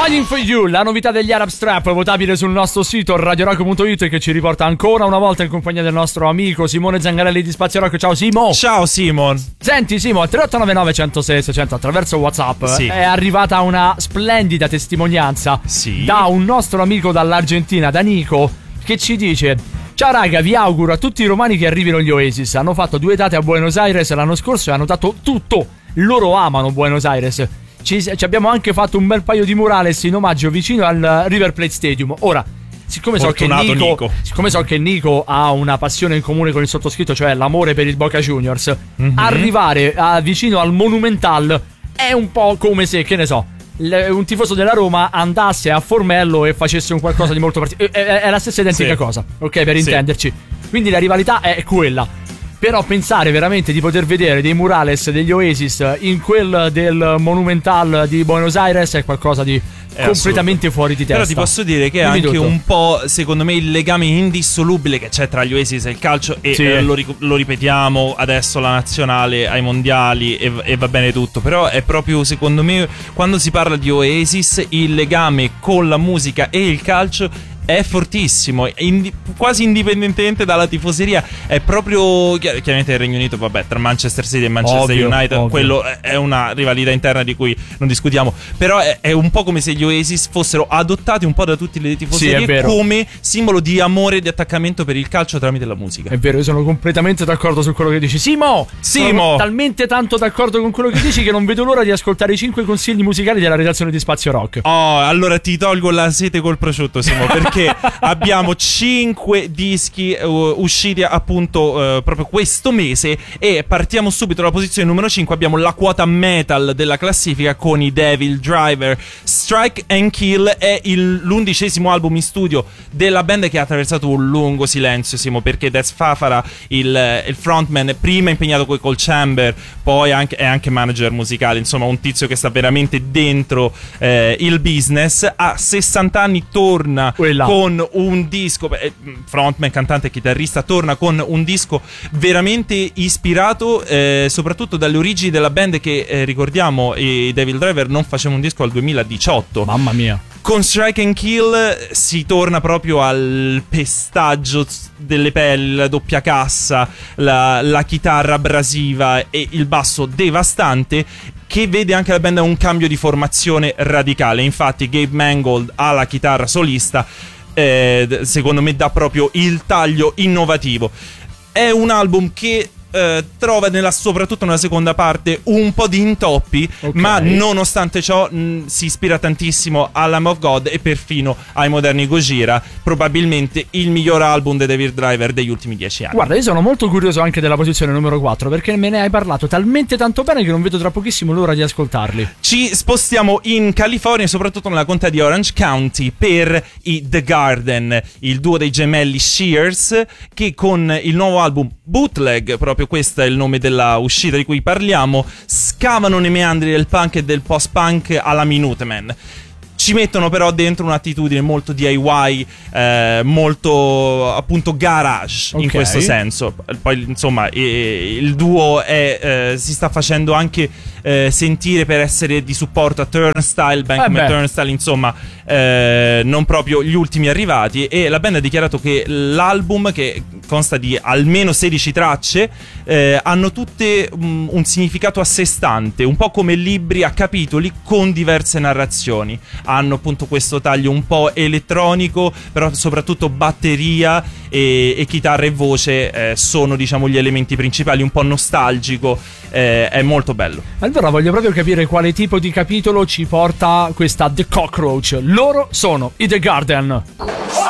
Fighting for You, la novità degli Arab Strap, votabile sul nostro sito radiorock.it, che ci riporta ancora una volta in compagnia del nostro amico Simone Zangarelli di Spazio Rock. Ciao Simo. Ciao Simon. Senti Simo, al 3899 106 600 attraverso WhatsApp è arrivata una splendida testimonianza da un nostro amico dall'Argentina, da Nico, che ci dice: ciao raga, vi auguro a tutti i romani che arrivino gli Oasis. Hanno fatto 2 date a Buenos Aires l'anno scorso e hanno dato tutto. Loro amano Buenos Aires. Ci abbiamo anche fatto un bel paio di murales in omaggio vicino al River Plate Stadium. Ora, siccome so che Nico ha una passione in comune con il sottoscritto, cioè l'amore per il Boca Juniors, arrivare vicino al Monumental è un po' come se, che ne so, un tifoso della Roma andasse a Formello e facesse un qualcosa di molto particolare. È la stessa identica cosa, ok, per intenderci. Quindi la rivalità è quella. Però pensare veramente di poter vedere dei murales degli Oasis in quel del Monumental di Buenos Aires è qualcosa di completamente fuori di testa. Però ti posso dire che è anche un po', secondo me, il legame indissolubile che c'è tra gli Oasis e il calcio. E lo ripetiamo adesso alla nazionale, ai mondiali, e va bene tutto. Però è proprio, secondo me, quando si parla di Oasis, il legame con la musica e il calcio è fortissimo, quasi indipendentemente dalla tifoseria. È proprio, chiaramente il Regno Unito, vabbè, tra Manchester City e Manchester United, quello è una rivalità interna di cui non discutiamo. Però è un po' come se gli Oasis fossero adottati un po' da tutte le tifoserie come simbolo di amore e di attaccamento per il calcio tramite la musica. È vero, io sono completamente d'accordo su quello che dici, Simo. Sono talmente tanto d'accordo con quello che dici che non vedo l'ora di ascoltare i 5 consigli musicali della redazione di Spazio Rock. Allora ti tolgo la sete col prosciutto, Simo, perché abbiamo 5 dischi usciti appunto proprio questo mese, e partiamo subito dalla posizione numero 5. Abbiamo la quota metal della classifica con i Devil Driver. Strike and Kill è l'11° album in studio della band, che ha attraversato un lungo silenzio, Simo, perché Des Fafara, il frontman, prima impegnato con Cold Chamber, poi è anche manager musicale, insomma un tizio che sta veramente dentro il business. A 60 anni torna con un disco, frontman, cantante e chitarrista, torna con un disco veramente ispirato soprattutto dalle origini della band, che ricordiamo, i Devil Driver non facevano un disco al 2018. Mamma mia. Con Strike and Kill si torna proprio al pestaggio delle pelli, la doppia cassa, la chitarra abrasiva e il basso devastante, che vede anche la band un cambio di formazione radicale. Infatti Gabe Mangold alla chitarra solista secondo me dà proprio il taglio innovativo. È un album che trova soprattutto nella seconda parte un po' di intoppi, ma nonostante ciò si ispira tantissimo a Lamb of God e perfino ai moderni Gojira. Probabilmente il miglior album dei Devil Driver degli ultimi 10 anni. Guarda, io sono molto curioso anche della posizione numero 4, perché me ne hai parlato talmente tanto bene che non vedo tra pochissimo l'ora di ascoltarli. Ci spostiamo in California, soprattutto nella contea di Orange County, per i The Garden, il duo dei gemelli Shears, che con il nuovo album Bootleg, proprio questo è il nome della uscita di cui parliamo, scavano nei meandri del punk e del post-punk alla Minutemen. Ci mettono però dentro un'attitudine molto DIY, molto appunto garage, in questo senso. Poi insomma il duo si sta facendo anche sentire per essere di supporto a Turnstile, band come Turnstile, insomma non proprio gli ultimi arrivati. E la band ha dichiarato che l'album, che consta di almeno 16 tracce, hanno tutte un significato a sé stante, un po' come libri a capitoli con diverse narrazioni. Hanno appunto questo taglio un po' elettronico, però soprattutto batteria e chitarra e voce sono, diciamo, gli elementi principali, un po' nostalgico. È molto bello. Allora voglio proprio capire quale tipo di capitolo ci porta questa The Cockroach. Loro sono i The Garden.